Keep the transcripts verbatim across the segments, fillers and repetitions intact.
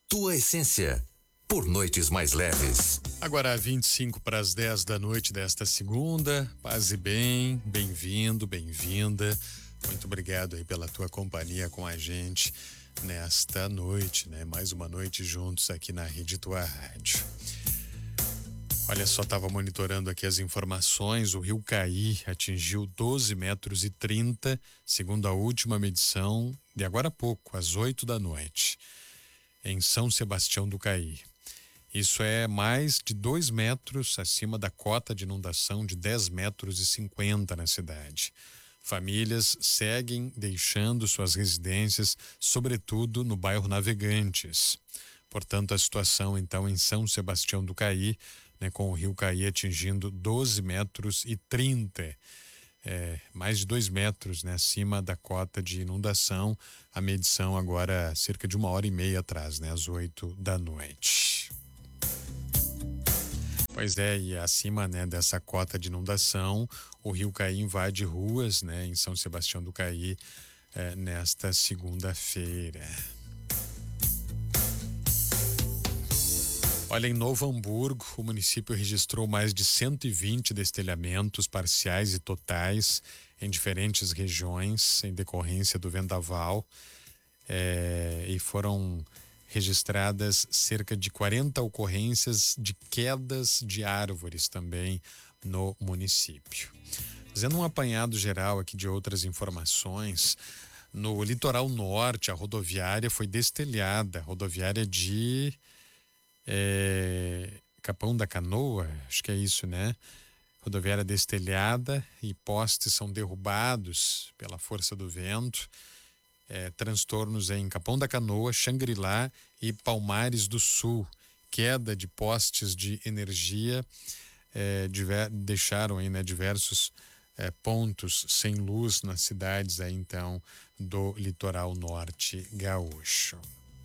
Tua essência, por noites mais leves. Agora vinte e cinco para as dez da noite desta segunda. Paz e bem, bem-vindo, bem-vinda. Muito obrigado aí pela tua companhia com a gente nesta noite, né? Mais uma noite juntos aqui na Rede Tua Rádio. Olha só, estava monitorando aqui as informações. O Rio Caí atingiu doze metros e trinta, segundo a última medição de agora há pouco, às oito da noite, em São Sebastião do Caí. Isso é mais de dois metros acima da cota de inundação de dez metros e cinquenta na cidade. Famílias seguem deixando suas residências, sobretudo no bairro Navegantes. Portanto, a situação então em São Sebastião do Caí, né, com o Rio Caí atingindo doze metros e trinta, é, mais de dois metros, né, acima da cota de inundação. A medição agora cerca de uma hora e meia atrás, né, às oito da noite. Pois é, e acima, né, dessa cota de inundação, o Rio Caí invade ruas, né, em São Sebastião do Caí, é, nesta segunda-feira. Olha, em Novo Hamburgo, o município registrou mais de cento e vinte destelhamentos parciais e totais em diferentes regiões em decorrência do vendaval, é, e foram registradas cerca de quarenta ocorrências de quedas de árvores também no município. Fazendo um apanhado geral aqui de outras informações, no litoral norte, a rodoviária foi destelhada, rodoviária de é, Capão da Canoa, acho que é isso, né? Rodoviária destelhada e postes são derrubados pela força do vento. É, transtornos em Capão da Canoa, Xangri-Lá e Palmares do Sul. Queda de postes de energia é, diver, deixaram aí, né, diversos é, pontos sem luz nas cidades aí, então, do litoral norte gaúcho.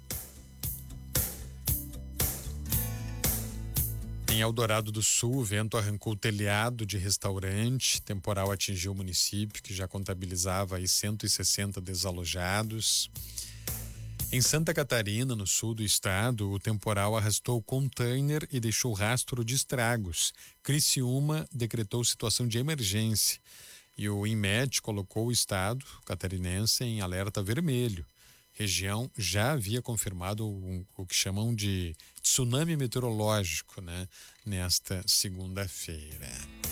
Em Eldorado do Sul, o vento arrancou o telhado de restaurante, temporal atingiu o município, que já contabilizava aí cento e sessenta desalojados. Em Santa Catarina, no sul do estado, o temporal arrastou o container e deixou rastro de estragos. Criciúma decretou situação de emergência e o INMET colocou o estado catarinense em alerta vermelho. Região já havia confirmado um, o que chamam de tsunami meteorológico, né, nesta segunda-feira.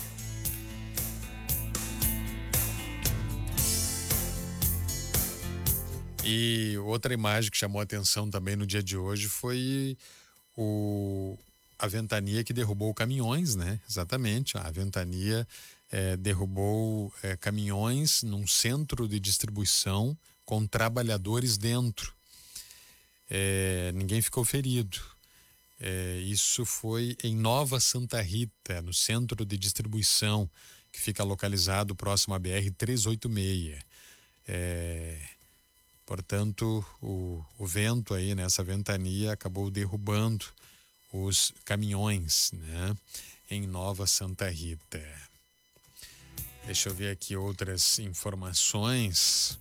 E outra imagem que chamou a atenção também no dia de hoje foi o, a ventania que derrubou caminhões, né? Exatamente, a ventania é, derrubou é, caminhões num centro de distribuição com trabalhadores dentro. É, ninguém ficou ferido. É, isso foi em Nova Santa Rita, no centro de distribuição, que fica localizado próximo à B R trezentos e oitenta e seis. É, portanto, o, o vento aí nessa ventania acabou derrubando os caminhões, né, em Nova Santa Rita. Deixa eu ver aqui outras informações.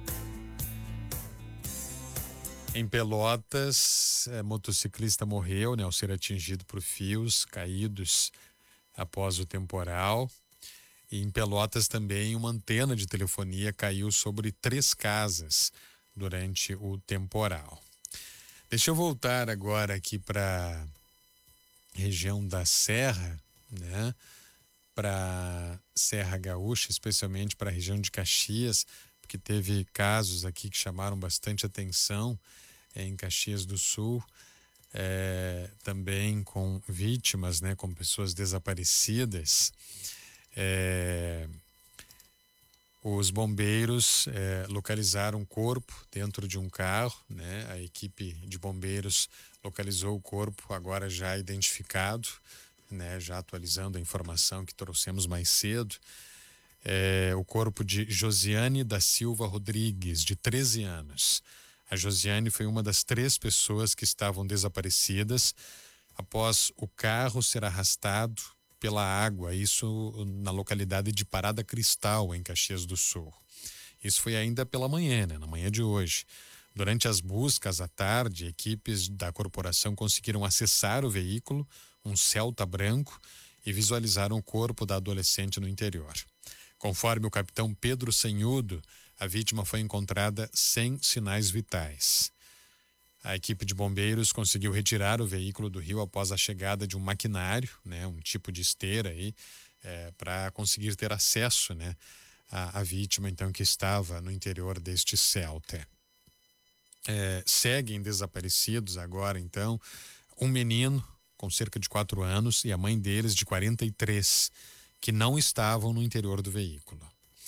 Em Pelotas, é, motociclista morreu, né, ao ser atingido por fios caídos após o temporal. E em Pelotas também uma antena de telefonia caiu sobre três casas durante o temporal. Deixa eu voltar agora aqui para região da Serra, né, para Serra Gaúcha, especialmente para a região de Caxias, porque teve casos aqui que chamaram bastante atenção em Caxias do Sul, é, também com vítimas, né, com pessoas desaparecidas. É, os bombeiros é, localizaram um corpo dentro de um carro, né? A equipe de bombeiros localizou o corpo, agora já identificado, né? Já atualizando a informação que trouxemos mais cedo. É, o corpo de Josiane da Silva Rodrigues, de treze anos. A Josiane foi uma das três pessoas que estavam desaparecidas após o carro ser arrastado pela água, isso na localidade de Parada Cristal, em Caxias do Sul. Isso foi ainda pela manhã, né? Na manhã de hoje. Durante as buscas à tarde, equipes da corporação conseguiram acessar o veículo, um Celta branco, e visualizaram o corpo da adolescente no interior. Conforme o capitão Pedro Senhudo, a vítima foi encontrada sem sinais vitais. A equipe de bombeiros conseguiu retirar o veículo do rio após a chegada de um maquinário, né, um tipo de esteira aí, é, para conseguir ter acesso, né, à, à vítima, então, que estava no interior deste Celta. É, seguem desaparecidos agora, então, um menino com cerca de quatro anos e a mãe deles de quarenta e três, que não estavam no interior do veículo.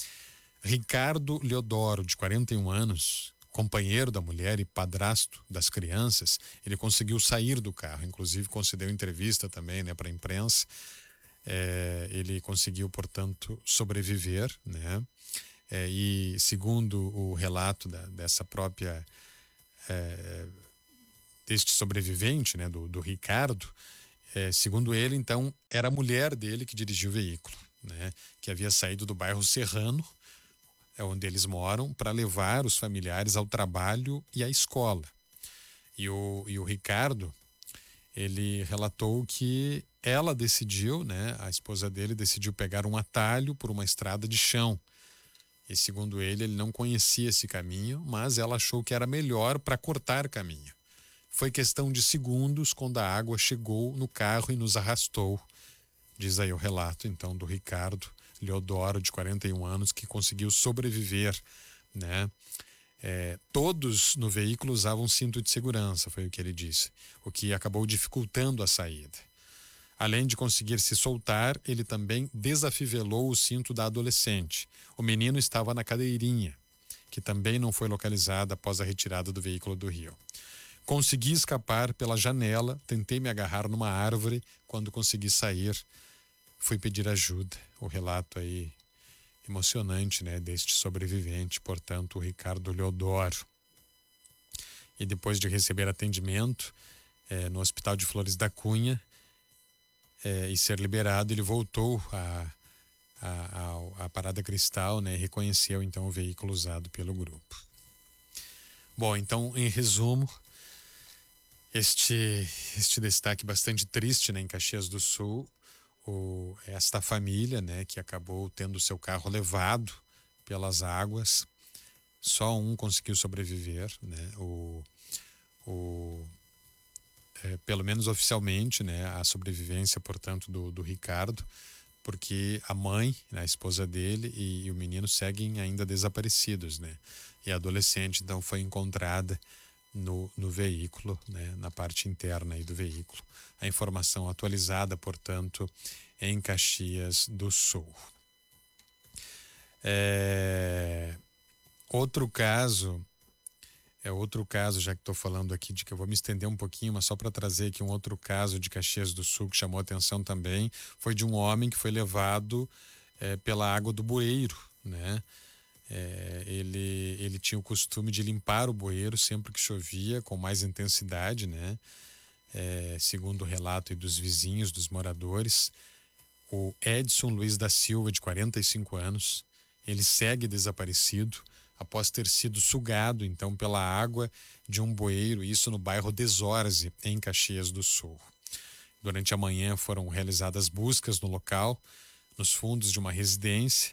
Ricardo Leodoro, de quarenta e um anos, companheiro da mulher e padrasto das crianças, ele conseguiu sair do carro, inclusive concedeu entrevista também, né, para a imprensa. É, ele conseguiu, portanto, sobreviver, né? É, e segundo o relato da, dessa própria é, deste sobrevivente, né, do, do Ricardo, é, segundo ele, então, era a mulher dele que dirigiu o veículo, né, que havia saído do bairro Serrano, é onde eles moram, para levar os familiares ao trabalho e à escola. E o, e o Ricardo, ele relatou que ela decidiu, né, a esposa dele decidiu pegar um atalho por uma estrada de chão. E segundo ele, ele não conhecia esse caminho, mas ela achou que era melhor para cortar caminho. Foi questão de segundos quando a água chegou no carro e nos arrastou. Diz aí o relato, então, do Ricardo Leodoro, de quarenta e um anos, que conseguiu sobreviver, né? É, todos no veículo usavam cinto de segurança, foi o que ele disse, o que acabou dificultando a saída. Além de conseguir se soltar, ele também desafivelou o cinto da adolescente. O menino estava na cadeirinha, que também não foi localizada após a retirada do veículo do rio. Consegui escapar pela janela, tentei me agarrar numa árvore. Quando consegui sair, fui pedir ajuda. O relato aí emocionante, né, deste sobrevivente, portanto, o Ricardo Leodoro. E depois de receber atendimento eh, no Hospital de Flores da Cunha eh, e ser liberado, ele voltou à a, a, a Parada Cristal, né, e reconheceu então o veículo usado pelo grupo. Bom, então, em resumo, este, este destaque bastante triste, né, em Caxias do Sul, o, esta família, né, que acabou tendo seu carro levado pelas águas. Só um conseguiu sobreviver, né? O, o, é, pelo menos oficialmente, né, a sobrevivência, portanto, do, do Ricardo, porque a mãe, né, a esposa dele e, e o menino seguem ainda desaparecidos, né? E a adolescente, então, foi encontrada no, no veículo, né, na parte interna aí do veículo. A informação atualizada, portanto, em Caxias do Sul. É, outro caso, é outro caso, já que estou falando aqui, de que eu vou me estender um pouquinho, mas só para trazer aqui um outro caso de Caxias do Sul que chamou atenção também, foi de um homem que foi levado é, pela água do bueiro, né? É, ele, ele tinha o costume de limpar o bueiro sempre que chovia, com mais intensidade, né? É, segundo o relato dos vizinhos, dos moradores. O Edson Luiz da Silva, de quarenta e cinco anos, ele segue desaparecido após ter sido sugado, então, pela água de um bueiro, isso no bairro Desorze, em Caxias do Sul. Durante a manhã foram realizadas buscas no local, nos fundos de uma residência,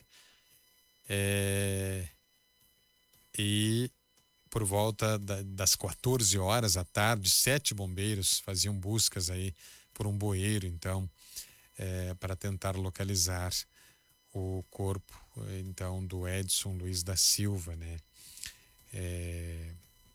É, e por volta da, das quatorze horas da tarde, sete bombeiros faziam buscas aí por um bueiro, então, é, para tentar localizar o corpo, então, do Edson Luiz da Silva, né? É,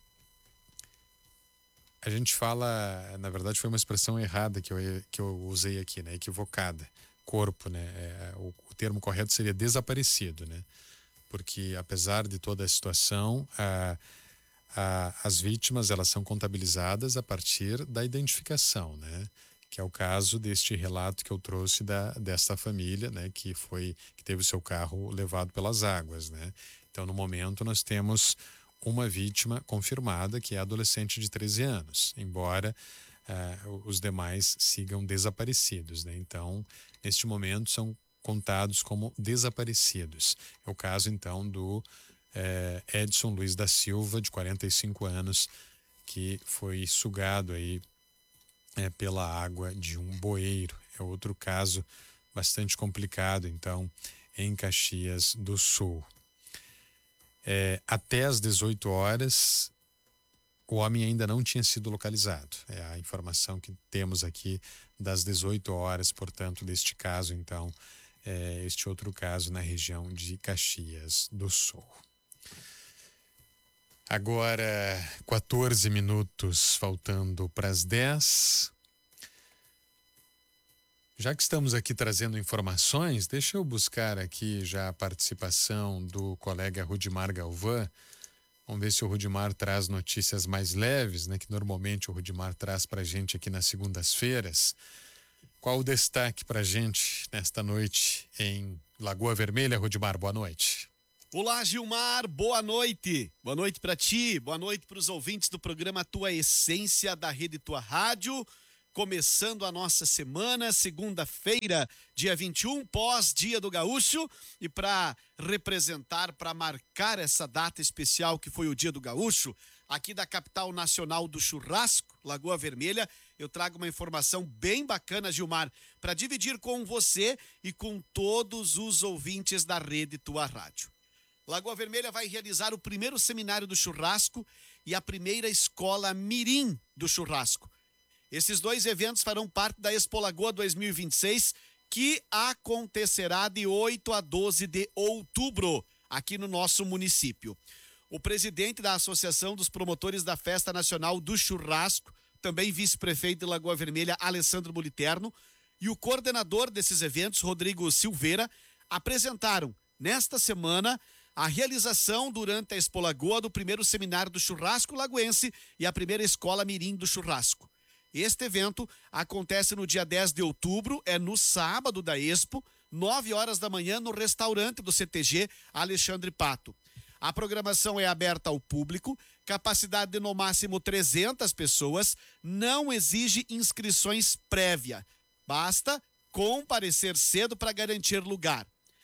a gente fala, na verdade, foi uma expressão errada que eu, que eu usei aqui, né? Equivocada. Corpo, né? É, o, o termo correto seria desaparecido, né? Porque apesar de toda a situação, a, a, as vítimas elas são contabilizadas a partir da identificação, né? Que é o caso deste relato que eu trouxe da, desta família, né? Que foi que teve o seu carro levado pelas águas, né? Então, no momento, nós temos uma vítima confirmada, que é adolescente de treze anos, embora uh, os demais sigam desaparecidos, né? Então, neste momento, são contados como desaparecidos. É o caso, então, do é, Edson Luiz da Silva, de quarenta e cinco anos, que foi sugado aí é, pela água de um bueiro. É outro caso bastante complicado, então, em Caxias do Sul. É, até às dezoito horas, o homem ainda não tinha sido localizado. É a informação que temos aqui das dezoito horas, portanto, deste caso, então, é, este outro caso na região de Caxias do Sul. Agora, quatorze minutos faltando para as dez. Já que estamos aqui trazendo informações, deixa eu buscar aqui já a participação do colega Rudimar Galvão. Vamos ver se o Rudimar traz notícias mais leves, né? Que normalmente o Rudimar traz para a gente aqui nas segundas-feiras. Qual o destaque para a gente nesta noite em Lagoa Vermelha, Rudimar? Boa noite. Olá, Gilmar, boa noite. Boa noite para ti, boa noite para os ouvintes do programa Tua Essência da Rede Tua Rádio. Começando a nossa semana, segunda-feira, dia vinte e um, pós-Dia do Gaúcho, e para representar, para marcar essa data especial que foi o Dia do Gaúcho, aqui da capital nacional do churrasco, Lagoa Vermelha, eu trago uma informação bem bacana, Gilmar, para dividir com você e com todos os ouvintes da Rede Tua Rádio. Lagoa Vermelha vai realizar o primeiro seminário do churrasco e a primeira escola mirim do churrasco. Esses dois eventos farão parte da Expo Lagoa dois mil e vinte e seis, que acontecerá de oito a doze de outubro, aqui no nosso município. O presidente da Associação dos Promotores da Festa Nacional do Churrasco, também vice-prefeito de Lagoa Vermelha, Alessandro Moliterno, e o coordenador desses eventos, Rodrigo Silveira, apresentaram nesta semana a realização durante a Expo Lagoa do primeiro seminário do churrasco lagoense e a primeira escola mirim do churrasco. Este evento acontece no dia dez de outubro, é no sábado da Expo, nove horas da manhã, no restaurante do C T G Alexandre Pato. A programação é aberta ao público, capacidade de no máximo trezentas pessoas, não exige inscrições prévia. Basta comparecer cedo para garantir lugar.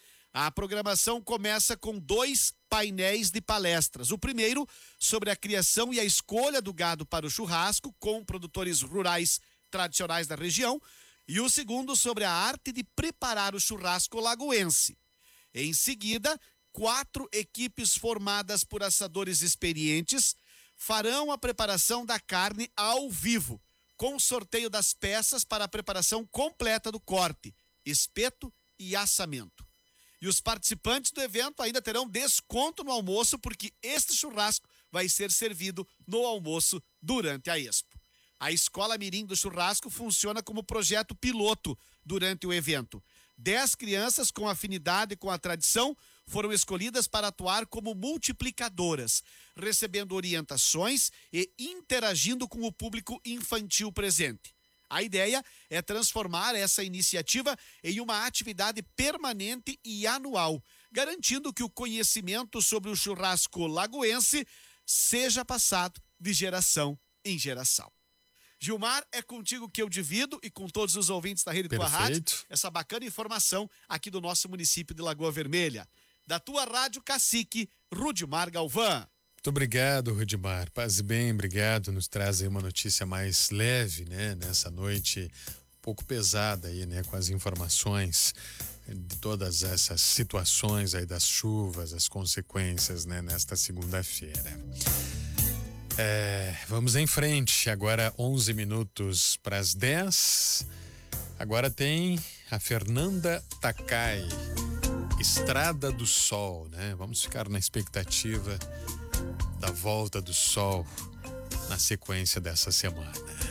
A programação começa com dois painéis de palestras. O primeiro sobre a criação e a escolha do gado para o churrasco, com produtores rurais tradicionais da região, e o segundo sobre a arte de preparar o churrasco lagoense. Em seguida, quatro equipes formadas por assadores experientes farão a preparação da carne ao vivo, com o sorteio das peças para a preparação completa do corte, espeto e assamento. E os participantes do evento ainda terão desconto no almoço, porque este churrasco vai ser servido no almoço durante a Expo. A Escola Mirim do Churrasco funciona como projeto piloto durante o evento. Dez crianças com afinidade com a tradição foram escolhidas para atuar como multiplicadoras, recebendo orientações e interagindo com o público infantil presente. A ideia é transformar essa iniciativa em uma atividade permanente e anual, garantindo que o conhecimento sobre o churrasco lagoense seja passado de geração em geração. Gilmar, é contigo que eu divido e com todos os ouvintes da Rede Tua Rádio essa bacana informação aqui do nosso município de Lagoa Vermelha. Da Tua Rádio Cacique, Rudimar Galvão. Muito obrigado, Rudimar. Paz e bem, obrigado. Nos traz aí uma notícia mais leve, né? Nessa noite um pouco pesada aí, né? Com as informações de todas essas situações aí das chuvas, as consequências, né? Nesta segunda-feira. É, vamos em frente. Agora onze minutos para as dez. Agora tem a Fernanda Takai, Estrada do Sol, né? Vamos ficar na expectativa da volta do sol na sequência dessa semana.